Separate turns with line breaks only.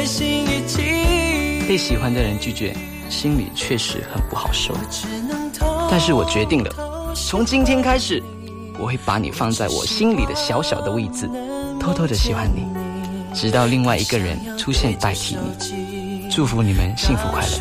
心一起。
被喜欢的人拒绝，心里确实很不好受。但是我决定了，从今天开始，我会把你放在我心里的小小的位置，偷偷的喜欢你，直到另外一个人出现代替你。祝福你们幸福快乐。